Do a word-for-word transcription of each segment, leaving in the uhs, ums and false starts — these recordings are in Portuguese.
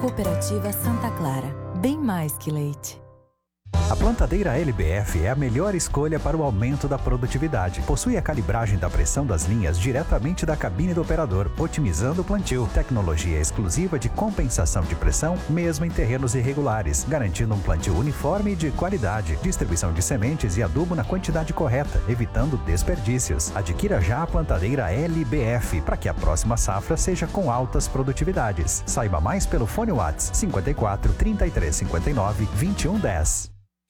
Cooperativa Santa Clara, bem mais que leite. A plantadeira L B F é a melhor escolha para o aumento da produtividade. Possui a calibragem da pressão das linhas diretamente da cabine do operador, otimizando o plantio. Tecnologia exclusiva de compensação de pressão, mesmo em terrenos irregulares, garantindo um plantio uniforme e de qualidade. Distribuição de sementes e adubo na quantidade correta, evitando desperdícios. Adquira já a plantadeira L B F para que a próxima safra seja com altas produtividades. Saiba mais pelo fone WhatsApp cinco quatro, trinta e três cinquenta e nove, vinte e um dez.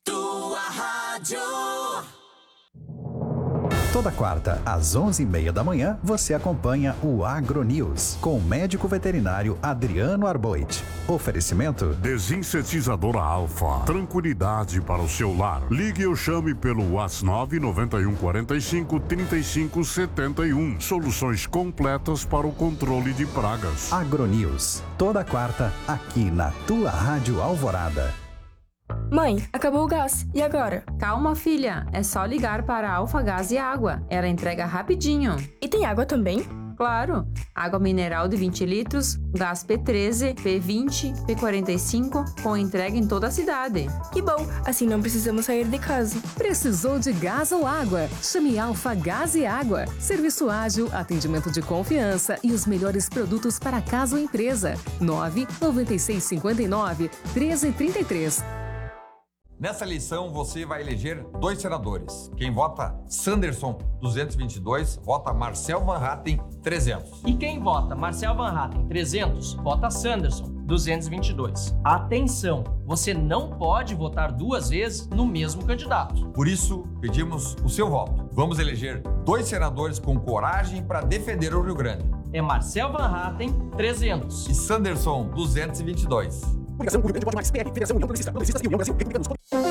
Toda quarta, às onze e meia da manhã, você acompanha o AgroNews, com o médico veterinário Adriano Arboit. Oferecimento: Desinsetizadora Alfa. Tranquilidade para o seu lar. Ligue ou chame pelo WhatsApp nove nove um quatro cinco, três cinco sete um. Soluções completas para o controle de pragas. AgroNews, toda quarta, aqui na tua Rádio Alvorada. Mãe, acabou o gás. E agora? Calma, filha. É só ligar para a Alfa Gás e Água. Ela entrega rapidinho. E tem água também? Claro. Água mineral de vinte litros, gás P treze, P vinte, P quarenta e cinco, com entrega em toda a cidade. Que bom. Assim não precisamos sair de casa. Precisou de gás ou água? Chame Alfa Gás e Água. Serviço ágil, atendimento de confiança e os melhores produtos para casa ou empresa. nove nove seis cinco nove, um três três três. Nessa eleição, você vai eleger dois senadores. Quem vota Sanderson, duzentos e vinte e dois, vota Marcel Van Hatten, trezentos. E quem vota Marcel Van Hatten, trezentos, vota Sanderson, duzentos e vinte e dois. Atenção, você não pode votar duas vezes no mesmo candidato. Por isso, pedimos o seu voto. Vamos eleger dois senadores com coragem para defender o Rio Grande. É Marcel Van Hatten, trezentos. E Sanderson, duzentos e vinte e dois. Ligação Rio Grande Pode Mais, P R, Federação União Progressista, Progressistas e União Brasil, Republicanos.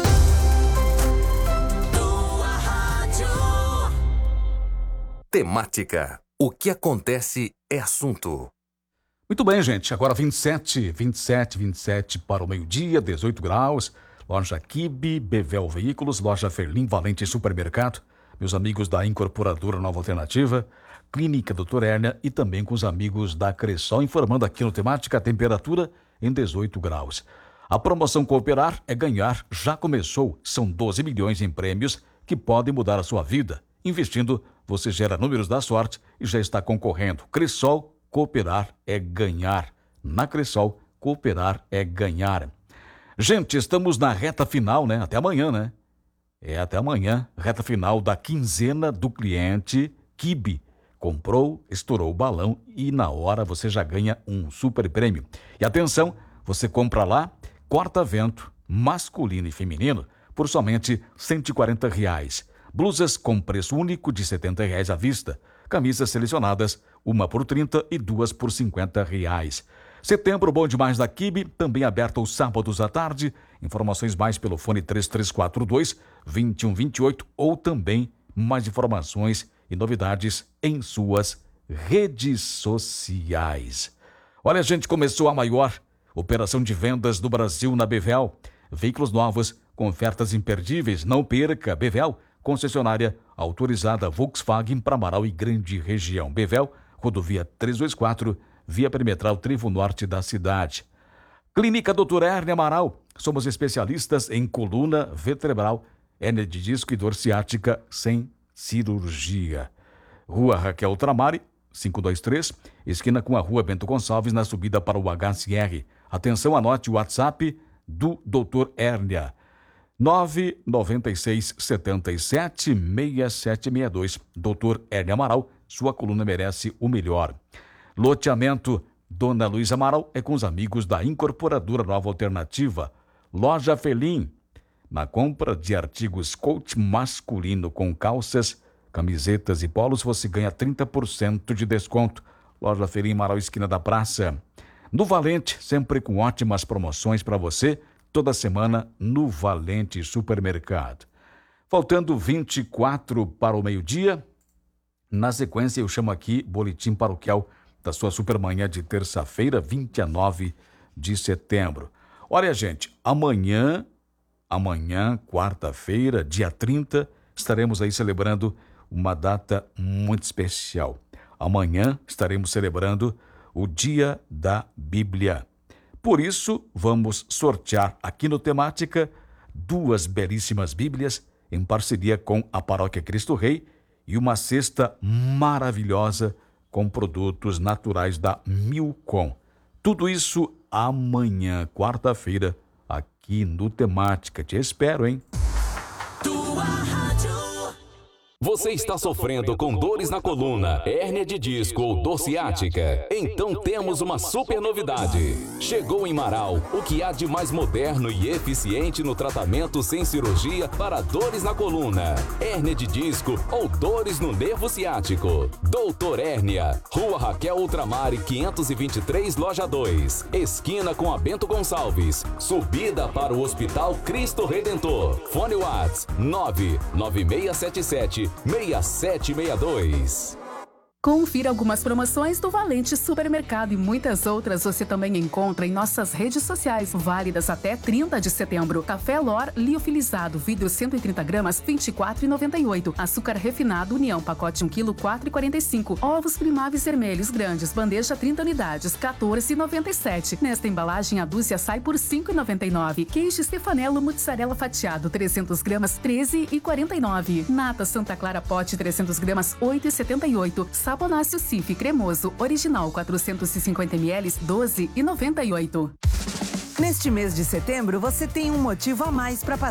Temática. O que acontece é assunto. Muito bem, gente. Agora vinte e sete, vinte e sete, vinte e sete para o meio-dia, dezoito graus. Loja Kibe, Bevel Veículos, Loja Ferlim, Valente Supermercado. Meus amigos da Incorporadora Nova Alternativa, Clínica doutor Hérnia e também com os amigos da Cressol, informando aqui no Temática a temperatura em dezoito graus. A promoção Cooperar é ganhar já começou. São doze milhões em prêmios que podem mudar a sua vida. Investindo, você gera números da sorte e já está concorrendo. Cressol, Cooperar é ganhar. Na Cressol, Cooperar é ganhar. Gente, estamos na reta final, né? Até amanhã, né? É até amanhã, reta final da quinzena do cliente Kibe. Comprou, estourou o balão e na hora você já ganha um super prêmio. E atenção, você compra lá corta-vento masculino e feminino por somente cento e quarenta reais. Blusas com preço único de setenta reais à vista. Camisas selecionadas, uma por trinta e duas por cinquenta reais. Setembro bom demais da Kibe, também aberto aos sábados à tarde. Informações mais pelo fone três três quatro dois, dois um dois oito ou também mais informações e novidades em suas redes sociais. Olha, gente, começou a maior operação de vendas do Brasil na Bevel. Veículos novos com ofertas imperdíveis. Não perca. Bevel, concessionária autorizada Volkswagen para Amaral e Grande Região. Bevel, rodovia trezentos e vinte e quatro, via perimetral Trevo Norte da cidade. Clínica doutor Hérnia Amaral. Somos especialistas em coluna vertebral, hérnia de disco e dor ciática sem cirurgia. Rua Raquel Tramari, quinhentos e vinte e três, esquina com a Rua Bento Gonçalves, na subida para o H C R. Atenção, anote o WhatsApp do doutor Hérnia. nove nove seis sete sete, seis sete seis dois. doutor Hérnia Amaral, sua coluna merece o melhor. Loteamento Dona Luísa Amaral é com os amigos da Incorporadora Nova Alternativa. Loja Felim. Na compra de artigos coach masculino com calças, camisetas e polos, você ganha trinta por cento de desconto. Loja Felim Amaral, esquina da praça. No Valente, sempre com ótimas promoções para você, toda semana no Valente Supermercado. Faltando vinte e quatro para o meio-dia, na sequência eu chamo aqui boletim paroquial da sua supermanhã de terça-feira, vinte e nove de setembro. Olha, gente, amanhã, amanhã, quarta-feira, dia trinta, estaremos aí celebrando uma data muito especial. Amanhã estaremos celebrando o Dia da Bíblia. Por isso, vamos sortear aqui no Temática duas belíssimas Bíblias em parceria com a Paróquia Cristo Rei e uma cesta maravilhosa com produtos naturais da Milcom. Tudo isso amanhã, quarta-feira, aqui no Temática. Te espero, hein? Você está sofrendo com dores na coluna, hérnia de disco ou dor ciática? Então temos uma super novidade. Chegou em Marau o que há de mais moderno e eficiente no tratamento sem cirurgia para dores na coluna, hérnia de disco ou dores no nervo ciático. Doutor Hérnia, Rua Raquel Ultramare quinhentos e vinte e três, Loja dois, esquina com a Bento Gonçalves, subida para o Hospital Cristo Redentor. Fone Whats nove nove seis sete sete seis sete seis dois. Confira algumas promoções do Valente Supermercado e muitas outras você também encontra em nossas redes sociais, válidas até trinta de setembro. Café Lor liofilizado, vidro cento e trinta gramas, vinte e quatro reais e noventa e oito centavos. Açúcar refinado União, pacote um quilo, quatro reais e quarenta e cinco centavos. Ovos primáveis vermelhos grandes, bandeja trinta unidades, quatorze reais e noventa e sete centavos. Nesta embalagem, a dúzia sai por cinco reais e noventa e nove centavos. Queijo Stefanello mussarela fatiado, trezentas gramas, treze reais e quarenta e nove centavos. Nata Santa Clara pote, trezentas gramas, oito reais e setenta e oito centavos. Sabonácio Cif cremoso original quatrocentos e cinquenta mililitros, doze reais e noventa e oito centavos. Neste mês de setembro, você tem um motivo a mais para passar